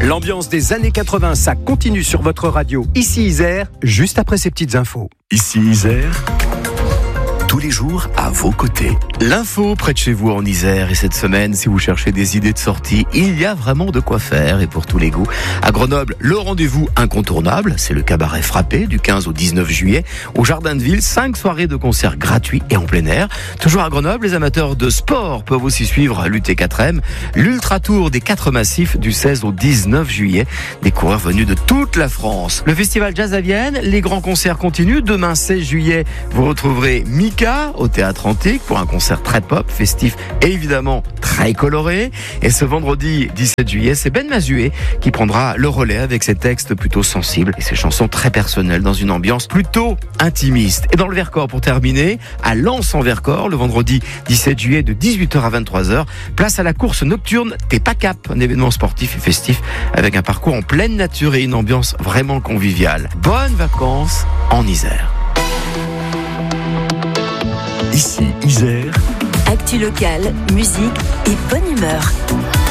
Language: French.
L'ambiance des années 80, ça continue sur votre radio. Ici Isère, juste après ces petites infos. Ici Isère, tous les jours à vos côtés. L'info près de chez vous en Isère, et cette semaine, si vous cherchez des idées de sortie, il y a vraiment de quoi faire et pour tous les goûts. À Grenoble, le rendez-vous incontournable, c'est le cabaret Frappé du 15 au 19 juillet. Au Jardin de Ville, 5 soirées de concerts gratuits et en plein air. Toujours à Grenoble, les amateurs de sport peuvent aussi suivre l'UT4M, l'Ultra Tour des 4 massifs du 16 au 19 juillet. Des coureurs venus de toute la France. Le festival Jazz à Vienne, les grands concerts continuent. Demain 16 juillet, vous retrouverez Mika au Théâtre Antique pour un concert très pop, festif et évidemment très coloré. Et ce vendredi 17 juillet, c'est Ben Mazué qui prendra le relais avec ses textes plutôt sensibles et ses chansons très personnelles dans une ambiance plutôt intimiste. Et dans le Vercors, pour terminer, à Lens en Vercors, le vendredi 17 juillet de 18h à 23h, place à la course nocturne T'es pas cap, un événement sportif et festif avec un parcours en pleine nature et une ambiance vraiment conviviale. Bonnes vacances en Isère. Ici Isère, Actu locale, musique et bonne humeur.